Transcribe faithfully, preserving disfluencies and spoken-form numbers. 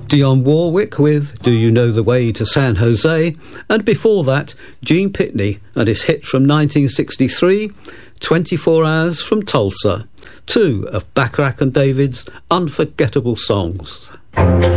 Dionne Warwick with Do You Know the Way to San Jose, and before that, Gene Pitney and his hit from nineteen sixty-three, twenty-four hours from Tulsa, two of Bacharach and David's unforgettable songs.